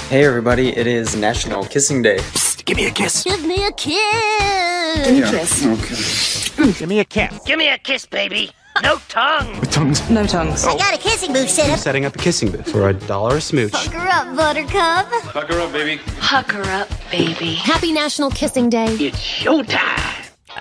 Hey everybody, it is National Kissing Day. Psst, give me a kiss. Give me a kiss. Give me a kiss. Okay. Give me a kiss. Give me a kiss, baby. No tongue. With tongues? No tongues. I got a kissing booth set up. Setting up a kissing booth for $1 a smooch. Hook her up, Buttercup. Hook her up, baby. Hug her up, baby. Happy National Kissing Day. It's showtime.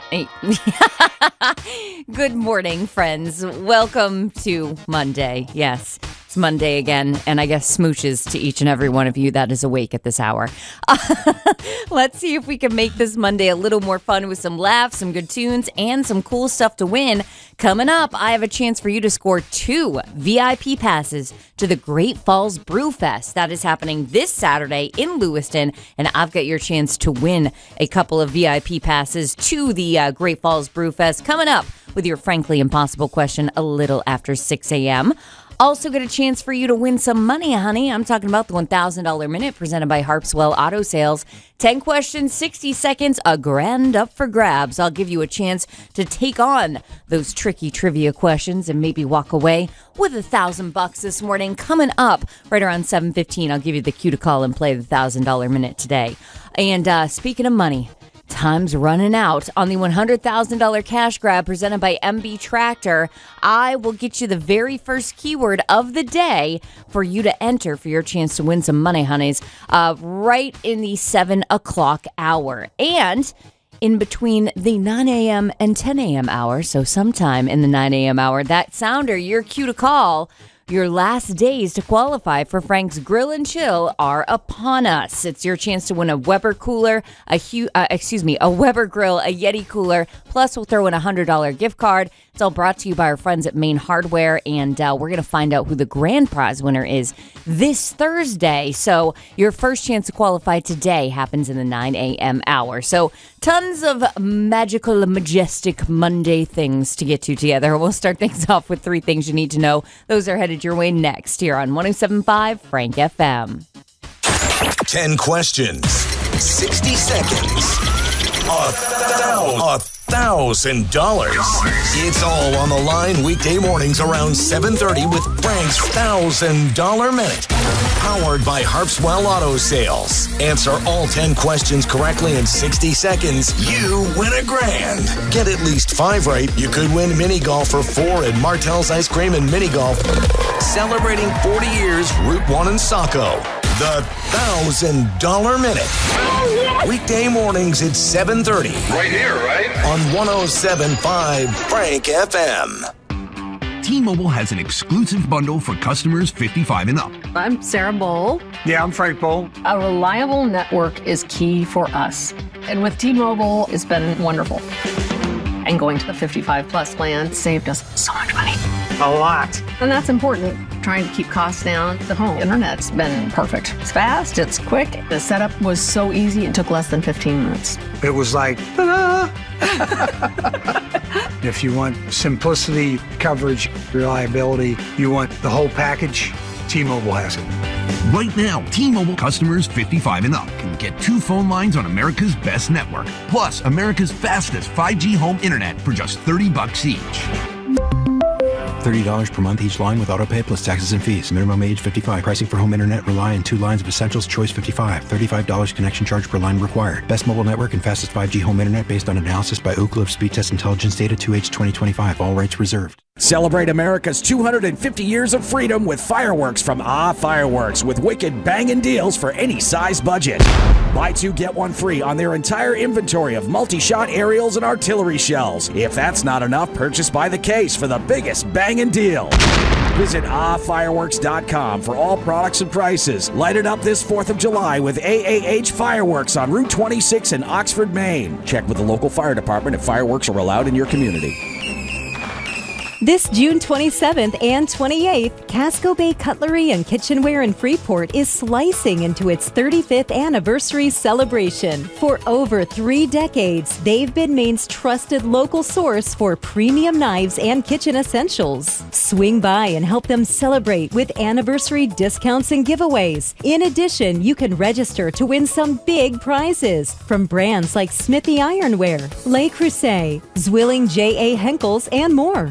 Good morning, friends. Welcome to Monday. Yes, it's Monday again, and I guess smooches to each and every one of you that is awake at this hour. Let's see if we can make this Monday a little more fun with some laughs, some good tunes, and some cool stuff to win. Coming up, I have a chance for you to score 2 VIP passes to the Great Falls Brew Fest. That is happening this Saturday in Lewiston, and I've got your chance to win a couple of VIP passes to the Great Falls Brew Fest coming up with your Frankly Impossible question a little after 6 a.m. Also get a chance for you to win some money, honey. I'm talking about the $1,000 Minute presented by Harpswell Auto Sales. 10 questions, 60 seconds, a grand up for grabs. I'll give you a chance to take on those tricky trivia questions and maybe walk away with $1,000 this morning. Coming up right around 7:15, I'll give you the cue to call and play the $1,000 Minute today. And speaking of money, time's running out on the $100,000 cash grab presented by MB Tractor. I will get you the very first keyword of the day for you to enter for your chance to win some money, honeys, right in the 7 o'clock hour. And in between the 9 a.m. and 10 a.m. hour, so sometime in the 9 a.m. hour, that sounder, your cue to call. Your last days to qualify for Frank's Grill and Chill are upon us. It's your chance to win a Weber cooler, a Weber grill, a Yeti cooler. Plus, we'll throw in a $100 gift card. It's all brought to you by our friends at Main Hardware, and we're going to find out who the grand prize winner is this Thursday. So your first chance to qualify today happens in the 9 a.m. hour. So tons of magical, majestic Monday things to get to together. We'll start things off with 3 things you need to know. Those are headed your way next here on 107.5 Frank FM. 10 questions, 60 seconds, $1,000. It's all on the line weekday mornings around 7:30 with Frank's $1,000 Minute. Powered by Harpswell Auto Sales. Answer all 10 questions correctly in 60 seconds. You win a grand. Get at least 5 right. You could win mini golf for 4 at Martell's Ice Cream and Mini Golf. Celebrating 40 years, Route 1 in Saco. The $1,000 Minute. Weekday mornings at 7:30. Right here, right? On 107.5 Frank FM. T-Mobile has an exclusive bundle for customers 55 and up. I'm Sarah Bowl. Yeah, I'm Frank Bowl. A reliable network is key for us. And with T-Mobile, it's been wonderful. And going to the 55 plus plan saved us so much money. A lot. And that's important. Trying to keep costs down. The home internet's been perfect. It's fast, it's quick. The setup was so easy, it took less than 15 minutes. It was like, ta-da! If you want simplicity, coverage, reliability, you want the whole package, T-Mobile has it. Right now, T-Mobile customers 55 and up can get 2 phone lines on America's best network, plus America's fastest 5G home internet for just $30 each. $30 per month each line with autopay plus taxes and fees. Minimum age 55. Pricing for home internet rely on 2 lines of Essentials Choice 55. $35 connection charge per line required. Best mobile network and fastest 5G home internet based on analysis by Ookla of Speed Test Intelligence data 2H 2025. All rights reserved. Celebrate America's 250 years of freedom with fireworks from Fireworks with wicked banging deals for any size budget. Buy 2, get 1 free on their entire inventory of multi-shot aerials and artillery shells. If that's not enough, purchase by the case for the biggest banging deal. Visit Fireworks.com for all products and prices. Light it up this 4th of July with AAH Fireworks on Route 26 in Oxford, Maine. Check with the local fire department if fireworks are allowed in your community. This June 27th and 28th, Casco Bay Cutlery and Kitchenware in Freeport is slicing into its 35th anniversary celebration. For over 3 decades, they've been Maine's trusted local source for premium knives and kitchen essentials. Swing by and help them celebrate with anniversary discounts and giveaways. In addition, you can register to win some big prizes from brands like Smithy Ironware, Le Creuset, Zwilling J.A. Henkels, and more. Plus,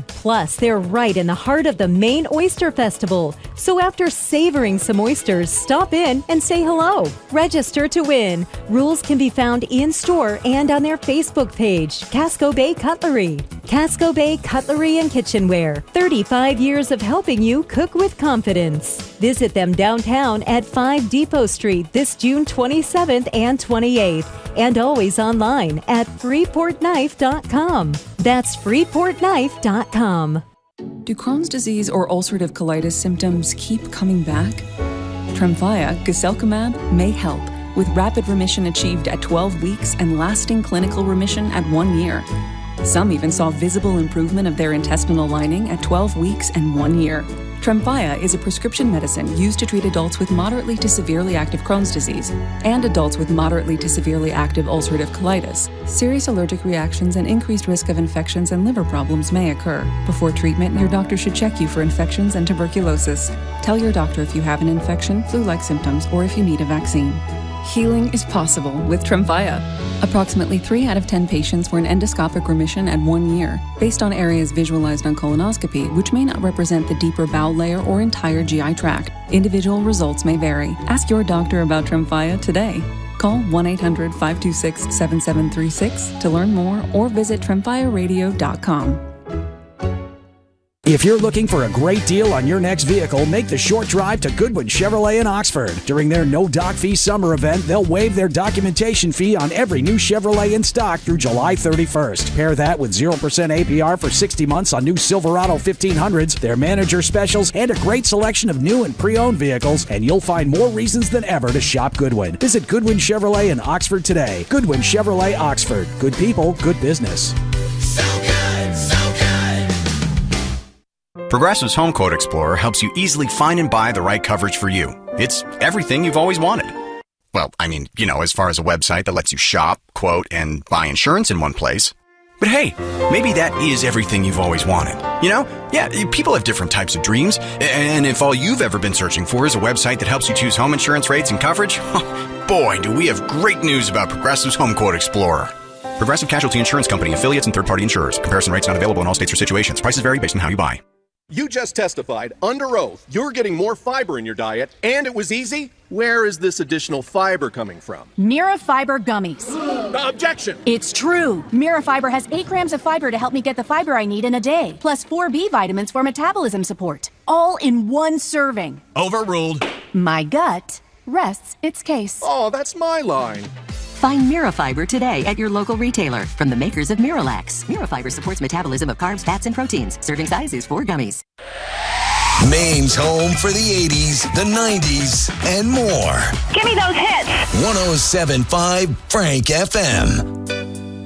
Plus, they're right in the heart of the Maine Oyster Festival. So after savoring some oysters, stop in and say hello. Register to win. Rules can be found in-store and on their Facebook page, Casco Bay Cutlery. Casco Bay Cutlery and Kitchenware. 35 years of helping you cook with confidence. Visit them downtown at 5 Depot Street this June 27th and 28th. And always online at freeportknife.com. That's freeportknife.com. Do Crohn's disease or ulcerative colitis symptoms keep coming back? Tremfya, guselkumab, may help, with rapid remission achieved at 12 weeks and lasting clinical remission at 1 year. Some even saw visible improvement of their intestinal lining at 12 weeks and 1 year. Tremfya is a prescription medicine used to treat adults with moderately to severely active Crohn's disease and adults with moderately to severely active ulcerative colitis. Serious allergic reactions and increased risk of infections and liver problems may occur. Before treatment, your doctor should check you for infections and tuberculosis. Tell your doctor if you have an infection, flu-like symptoms, or if you need a vaccine. Healing is possible with Tremfya. Approximately 3 out of 10 patients were in endoscopic remission at 1 year, based on areas visualized on colonoscopy, which may not represent the deeper bowel layer or entire GI tract. Individual results may vary. Ask your doctor about Tremfya today. Call 1-800-526-7736 to learn more or visit tremfyaradio.com. If you're looking for a great deal on your next vehicle, make the short drive to Goodwin Chevrolet in Oxford. During their no doc fee summer event, they'll waive their documentation fee on every new Chevrolet in stock through July 31st. Pair that with 0% APR for 60 months on new Silverado 1500s, their manager specials, and a great selection of new and pre-owned vehicles, and you'll find more reasons than ever to shop Goodwin. Visit Goodwin Chevrolet in Oxford today. Goodwin Chevrolet Oxford. Good people, good business. Progressive's Home Quote Explorer helps you easily find and buy the right coverage for you. It's everything you've always wanted. Well, I mean, as far as a website that lets you shop, quote, and buy insurance in one place. But hey, maybe that is everything you've always wanted. Yeah, people have different types of dreams. And if all you've ever been searching for is a website that helps you choose home insurance rates and coverage, boy, do we have great news about Progressive's Home Quote Explorer. Progressive Casualty Insurance Company, affiliates, and third-party insurers. Comparison rates not available in all states or situations. Prices vary based on how you buy. You just testified under oath you're getting more fiber in your diet, and it was easy. Where is this additional fiber coming from? Mirafiber gummies. Objection! It's true. Mirafiber has 8 grams of fiber to help me get the fiber I need in a day, plus 4 B vitamins for metabolism support. All in one serving. Overruled. My gut rests its case. Oh, that's my line. Find Mirafiber today at your local retailer from the makers of Miralax. Mirafiber supports metabolism of carbs, fats, and proteins. Serving size is 4 gummies. Maine's home for the 80s, the 90s, and more. Give me those hits. 107.5 Frank FM.